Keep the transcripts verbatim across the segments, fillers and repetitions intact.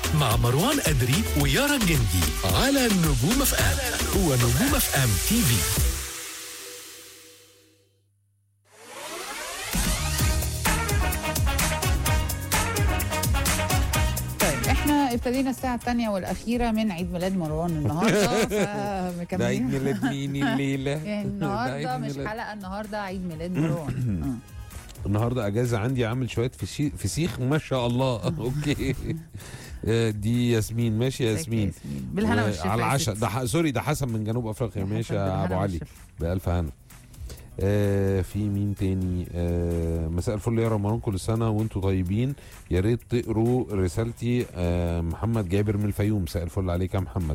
مع مروان أدري ويارا الجندي على نجوم اف ام. هو نجوم اف ام تي في. احنا ابتدينا الساعة الثانية والأخيرة من عيد ميلاد مروان النهاردة فمكملين. ده عيد ميلاد مين الليلة؟ يعني النهاردة مش حلقة، النهاردة عيد ميلاد مروان. النهاردة أجازة عندي، عامل شوية فسيخ, فسيخ ما شاء الله. أوكي. دي ياسمين. ماشي يا ياسمين. بالهنا والشفا على العشاء. ده سوري، ده حسن من جنوب أفريقيا. ماشي يا أبو علي، بألف هنا. آه في مين تاني؟ آه مساء الفل يا رمضان، كل سنه وانتم طيبين، يا ريت تقروا رسالتي. آه محمد جابر من الفيوم، مساء الفل عليك يا محمد.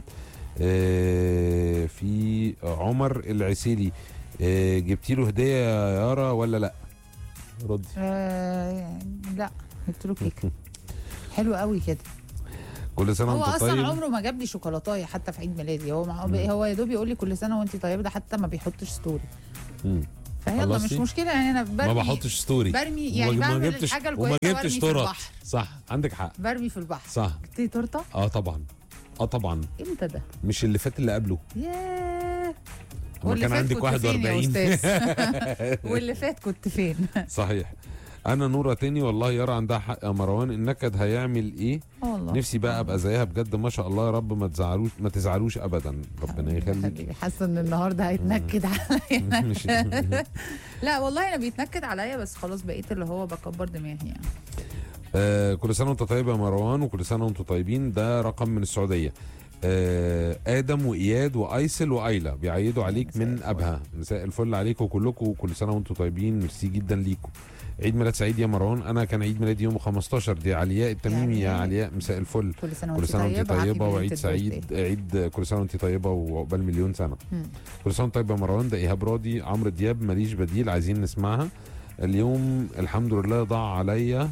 آه في عمر العسيلي، آه جبتي له هديه يا يارا ولا لا؟ ردي. آه لا، جبت له كيك. حلو قوي كده. كل سنه وانت طيب. هو اصلا عمره ما جاب لي شوكولاتايه حتى في عيد ميلادي. هو هو يا دوب يقول لي كل سنه وانت طيبه، ده حتى ما بيحطش ستوري. فيلا مش مشكله يعني، انا برمي ما بحطش ستوري، برمي يعني بعمل الحاجه الكويسه وما جبتش تورته. صح، عندك حق، برمي في البحر. صح. جبتي تورته؟ اه طبعا، اه طبعا. امتى ده؟ مش اللي فات، اللي قبله. ياه، واللي كان عندك واحد وأربعين. واللي فات كنت فين؟ صحيح. انا نوره تاني، والله يارا عندها حق يا مروان، النكد هيعمل ايه؟ والله نفسي بقى ابقى زيها بجد، ما شاء الله. يا رب ما تزعلوش ما تزعلوش ابدا، ربنا يخليك. حاسه ان النهارده هيتنكد عليا. لا والله انا بيتنكد عليا، بس خلاص بقيت اللي هو بكبر دماغي يعني. آه كل سنه وانت طيب يا مروان، وكل سنه وانتم طيبين. ده رقم من السعوديه. آه ادم واياد وايسل وايلا بيعيدوا عليك من ابها. مساء الفل عليكم كلكم، وكل سنه وانتم طيبين. ميرسي جدا ليكم. عيد ميلاد سعيد يا مروان. انا كان عيد ميلادي يوم خمستاشر. دي علياء التميمي. يا علياء مساء الفل، كل سنه وانت طيبه, طيبة وعيد سعيد. عيد كل سنه وانت طيبه وعقبال مليون سنه. مم. كل سنه وانت طيب يا مروان. ده ايهاب راضي. عمرو دياب ماليش بديل، عايزين نسمعها اليوم. الحمد لله ضاع عليا.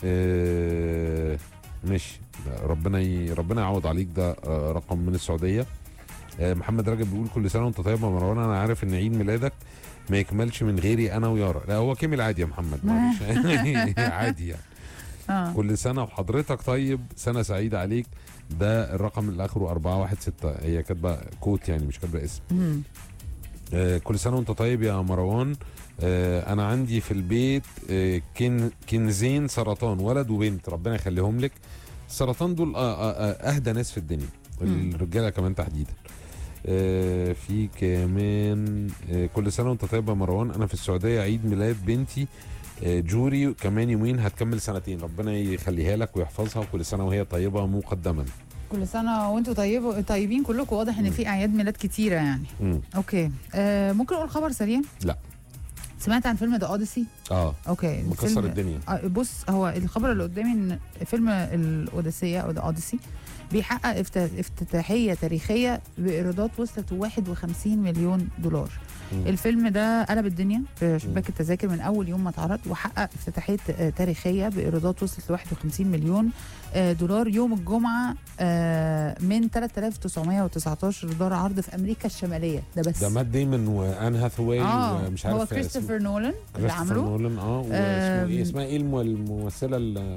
آه ماشي، ربنا ي... ربنا يعوض عليك. ده آه رقم من السعوديه. آه محمد رجب بيقول كل سنه وانت طيب يا مروان، انا عارف ان عيد ميلادك ما يكملش من غيري انا ويارا. لا هو كمل عادي يا محمد، معلش. عادي يعني. آه. كل سنه وحضرتك طيب، سنه سعيده عليك. ده الرقم اللي اخره أربعة واحد ستة. هي كاتبه كوت يعني، مش كاتبه اسم. آه كل سنه وانت طيب يا مروان. آه انا عندي في البيت آه كن كنزين سرطان، ولد وبنت، ربنا يخليهم لك. السرطان دول آه آه آه اهدى ناس في الدنيا، الرجاله كمان تحديدا. آه في كمان آه كل سنه وانت طيب يا مروان. انا في السعوديه، عيد ميلاد بنتي آه جوري كمان يومين، هتكمل سنتين، ربنا يخليها لك ويحفظها، وكل سنه وهي طيبه مقدما. كل سنه وانتم طيب طيبين كلكم. واضح ان في اعياد ميلاد كتيره يعني. مم. اوكي. آه ممكن اقول خبر سريع؟ لا. سمعت عن فيلم ذا اوديسي؟ اه اوكي، مكسر الدنيا. آه بص، هو الخبر اللي قدامي ان فيلم الاوديسيه او ذا اوديسي بيحقق افتتاحيه تاريخيه بايرادات وصلت واحد وخمسين مليون دولار. مم. الفيلم ده قلب الدنيا في شباك التذاكر من اول يوم ما اتعرض، وحقق افتتاحيه تاريخيه بايرادات وصلت ل واحد وخمسين مليون دولار يوم الجمعه من ثلاثة آلاف وتسعمية وتسعتاشر دولار عرض في امريكا الشماليه. ده بس. ده مات ديمون وان هاثواي آه ومش عارف. هو كريستوفر نولان اللي عمله. كريستوفر نولان. اه واسمه ايه؟ اسمها ايه الممثله اللي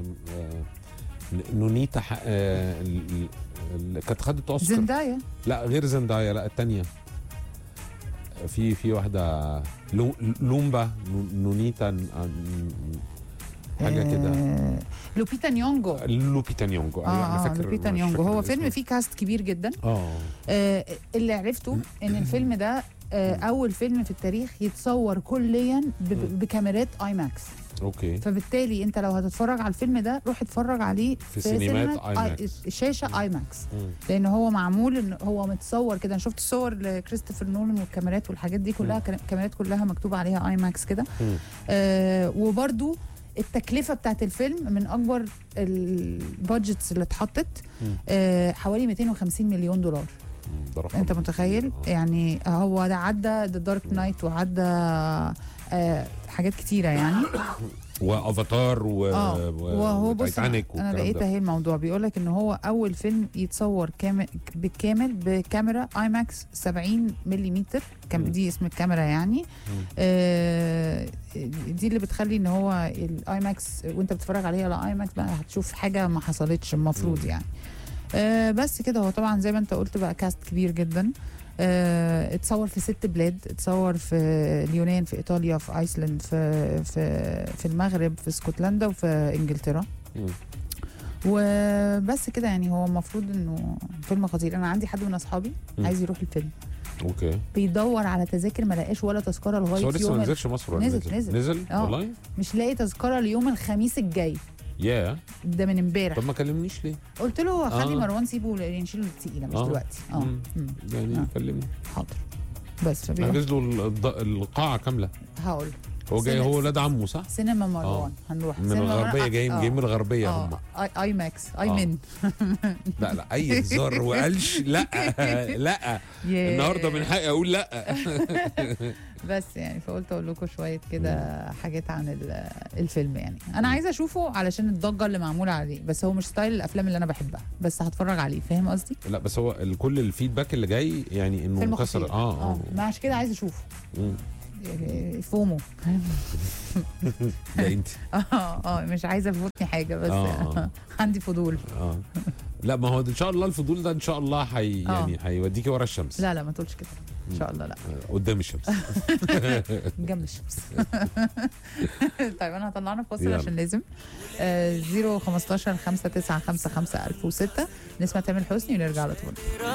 نونيتا ح... آه... اللي كانت خدت اوسكار؟ زندايا. لا غير زندايا، لا الثانيه. في في واحده لو... لومبا نونيتا حاجه كده. آه... لوبيتا نيونجو. لوبيتا نيونجو. اه انا فاكر لوبيتا نيونجو. هو فيلم فيه كاست كبير جدا. اه, آه اللي عرفته ان الفيلم ده آه اول فيلم في التاريخ يتصور كليا ب... بكاميرات اي ماكس. اوكي. فبالتالي انت لو هتتفرج على الفيلم ده، روح اتفرج عليه في, في سينمات اي ماكس، شاشه اي ماكس، لان هو معمول ان هو متصور كده. انا شفت الصور لكريستوفر نولان والكاميرات والحاجات دي كلها، الكاميرات كلها مكتوب عليها اي ماكس كده. آه وبرده التكلفه بتاعت الفيلم من اكبر البادجتس اللي اتحطت، آه حوالي مئتين وخمسين مليون دولار. انت متخيل؟ يعني هو ده عدى ذا دارك نايت، وعدى آه حاجات كتيره يعني. وافاتار و آه. وهو بص، انا لقيت اهي الموضوع بيقول لك ان هو اول فيلم يتصور كامل بالكامل بكاميرا اي ماكس سبعين ملم. كان دي اسم الكاميرا يعني. آه دي اللي بتخلي ان هو الاي ماكس وانت بتتفرج عليها على اي ماكس بقى هتشوف حاجه ما حصلتش المفروض يعني. آه بس كده، هو طبعا زي ما انت قلت بقى كاست كبير جدا. آه اتصور في ست بلاد، اتصور في اليونان، في ايطاليا، في ايسلند، في في في المغرب، في اسكتلندا، وفي انجلترا. مم. وبس كده يعني. هو المفروض انه فيلم خطير. انا عندي حد من اصحابي مم. عايز يروح الفيلم، اوكي. بيدور على تذاكر، ما لقاش ولا تذكره بس هو لغايه لسه يوم ما ال- نزلش مصر ولا نزل- نزل نزل. نزل آه. والله. مش لاقي تذكره ليوم الخميس الجاي يا ده من امبارح. طب ما كلمنيش ليه؟ قلت له خلي آه. مروان سيبه لأن نشيله التقيله مش آه. دلوقتي. اه مم. مم. يعني آه. كلمني. حاضر. بس فبيقول نحجز له الض- القاعه كامله. هقول هو جاي، سينما- هو ولاد عمه صح؟ سينما مروان هنروح من سينما الغربيه، مروان. جايين آه. جايين من الغربيه هم. اه اي اي ماكس اي آه. من لا لا اي هزار وقالش لا لا ياه. النهارده من حقي اقول لا. بس يعني فقلت اقول لكم شويه كده حاجات عن ال- الفيلم. يعني انا عايزه اشوفه علشان الضجه اللي معموله عليه، بس هو مش ستايل الافلام اللي انا بحبها، بس هتفرج عليه. فاهم قصدي؟ لا بس هو ال- كل الفيدباك اللي جاي يعني انه فيلم مكسر. خطير. اه اه ما عشان كده عايزه اشوفه. مم. إيه، فومو. ده انت. اه اه مش عايزه افوتني حاجه بس. آه. عندي فضول. اه لا ما هو ان شاء الله الفضول ده ان شاء الله حي آه. يعني هيوديكي ورا الشمس. لا لا ما تقولش كده ان شاء الله. لا آه، قدام الشمس. جنب الشمس. طيب انا هطلعنا فاصل يلا. عشان لازم. آه، صفر خمستاشر خمسة تسعة خمسة خمسة ألف وستة نسمع تامر حسني ونرجع على طول.